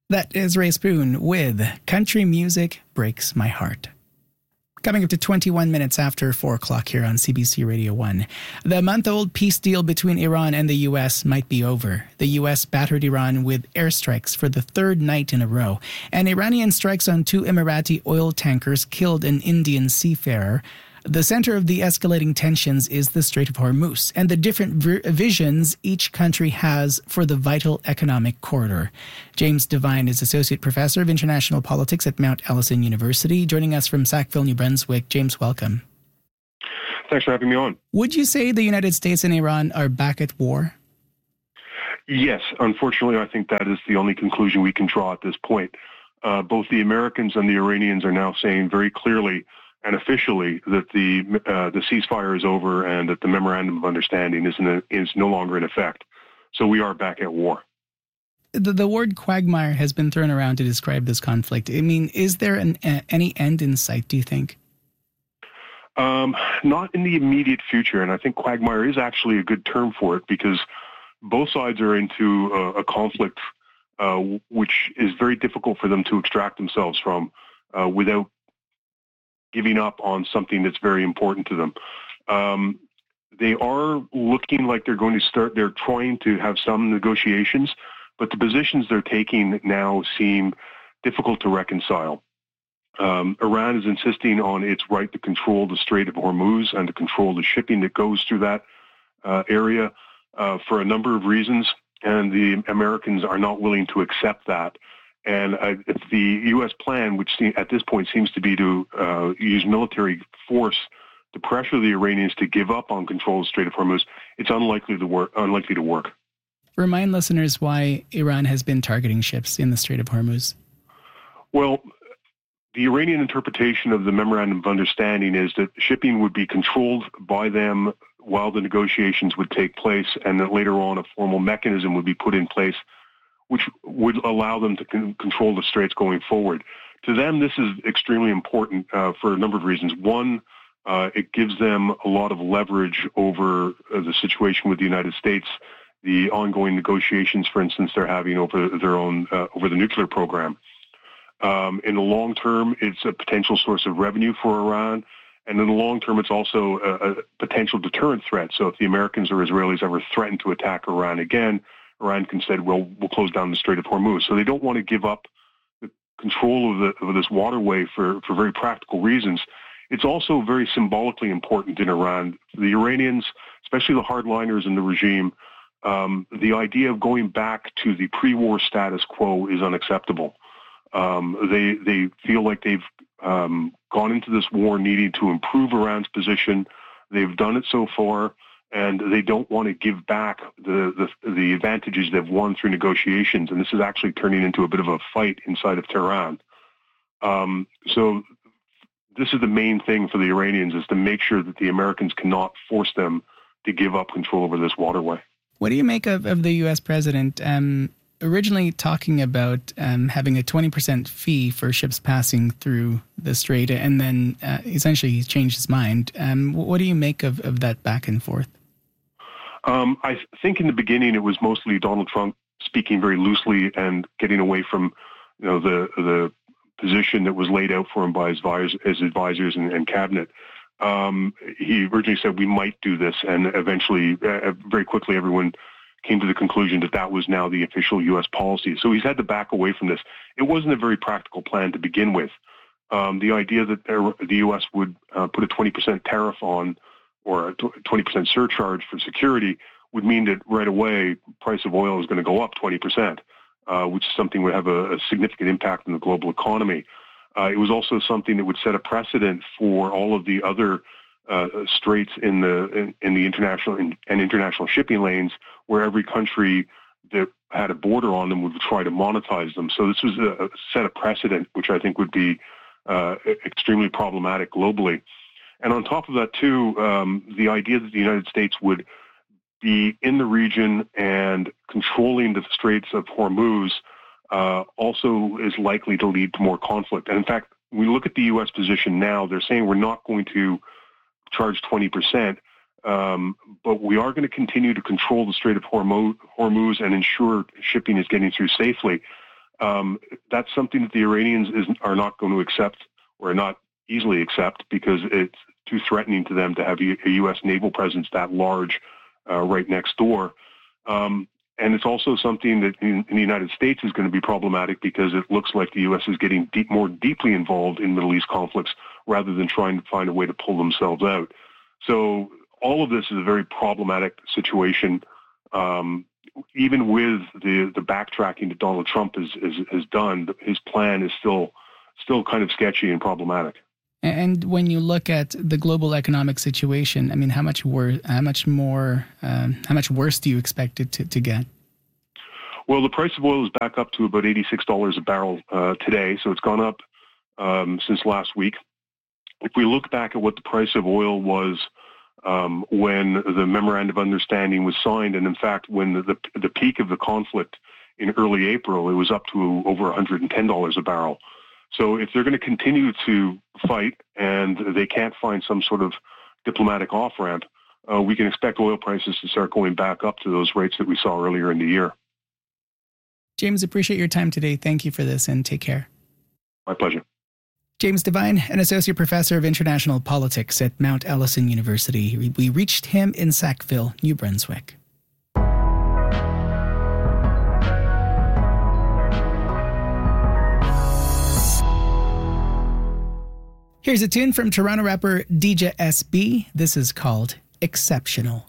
That is Ray Spoon with Country Music Breaks My Heart. Coming up to 21 minutes after 4 o'clock here on CBC Radio 1. The month-old peace deal between Iran and the U.S. might be over. The U.S. battered Iran with airstrikes for the third night in a row. And Iranian strikes on 2 Emirati oil tankers killed an Indian seafarer. The center of the escalating tensions is the Strait of Hormuz and the different visions each country has for the vital economic corridor. James Devine is Associate Professor of International Politics at Mount Allison University, joining us from Sackville, New Brunswick. James, welcome. Thanks for having me on. Would you say the United States and Iran are back at war? Yes, unfortunately, I think that is the only conclusion we can draw at this point. Both the Americans and the Iranians are now saying very clearly and officially that the ceasefire is over and that the memorandum of understanding is no longer in effect. So we are back at war. The word quagmire has been thrown around to describe this conflict. I mean, is there any end in sight, do you think? Not in the immediate future, and I think quagmire is actually a good term for it because both sides are into a conflict which is very difficult for them to extract themselves from without giving up on something that's very important to them. They are looking like they're trying to have some negotiations, but the positions they're taking now seem difficult to reconcile. Iran is insisting on its right to control the Strait of Hormuz and to control the shipping that goes through that area for a number of reasons, and the Americans are not willing to accept that. And the U.S. plan, which at this point seems to be to use military force to pressure the Iranians to give up on control of the Strait of Hormuz, it's unlikely to work. Remind listeners why Iran has been targeting ships in the Strait of Hormuz. Well, the Iranian interpretation of the Memorandum of Understanding is that shipping would be controlled by them while the negotiations would take place, and that later on a formal mechanism would be put in place which would allow them to control the straits going forward. To them, this is extremely important for a number of reasons. One, it gives them a lot of leverage over the situation with the United States, the ongoing negotiations, for instance, they're having over their own over the nuclear program. In the long term, it's a potential source of revenue for Iran, and in the long term, it's also a potential deterrent threat. So if the Americans or Israelis ever threaten to attack Iran again, Iran can say, well, we'll close down the Strait of Hormuz. So they don't want to give up the control of this waterway for very practical reasons. It's also very symbolically important in Iran. The Iranians, especially the hardliners in the regime, the idea of going back to the pre-war status quo is unacceptable. They feel like they've gone into this war needing to improve Iran's position. They've done it so far, and they don't want to give back the advantages they've won through negotiations. And this is actually turning into a bit of a fight inside of Tehran. So this is the main thing for the Iranians, is to make sure that the Americans cannot force them to give up control over this waterway. What do you make of the U.S. president originally talking about having a 20% fee for ships passing through the strait, and then essentially he's changed his mind? What do you make of that back and forth? I think in the beginning it was mostly Donald Trump speaking very loosely and getting away from the position that was laid out for him by his advisors and cabinet. He originally said we might do this, and eventually, very quickly, everyone came to the conclusion that that was now the official U.S. policy. So he's had to back away from this. It wasn't a very practical plan to begin with. The idea that the U.S. would put a 20% tariff on, or a 20% surcharge for security, would mean that right away price of oil is going to go up 20%, which is something that would have a significant impact on the global economy. It was also something that would set a precedent for all of the other straits in the international and international shipping lanes, where every country that had a border on them would try to monetize them. So this was a set of precedent, which I think would be extremely problematic globally. And on top of that, too, the idea that the United States would be in the region and controlling the Straits of Hormuz also is likely to lead to more conflict. And in fact, when we look at the U.S. position now, they're saying we're not going to charge 20%, but we are going to continue to control the Strait of Hormuz and ensure shipping is getting through safely. That's something that the Iranians are not going to accept, or not easily accept, because it's too threatening to them to have a U.S. naval presence that large right next door. And it's also something that in the United States is going to be problematic, because it looks like the U.S. is getting more deeply involved in Middle East conflicts rather than trying to find a way to pull themselves out. So all of this is a very problematic situation. Even with the backtracking that Donald Trump has done, his plan is still kind of sketchy and problematic. And when you look at the global economic situation, I mean, how much worse do you expect it to get? Well, the price of oil is back up to about $86 a barrel today, so it's gone up since last week. If we look back at what the price of oil was when the Memorandum of Understanding was signed, and in fact, when the peak of the conflict in early April, it was up to over $110 a barrel. So if they're going to continue to fight and they can't find some sort of diplomatic off-ramp, we can expect oil prices to start going back up to those rates that we saw earlier in the year. James, appreciate your time today. Thank you for this, and take care. My pleasure. James Devine, an associate professor of international politics at Mount Allison University. We reached him in Sackville, New Brunswick. Here's a tune from Toronto rapper DJ SB. This is called Exceptional.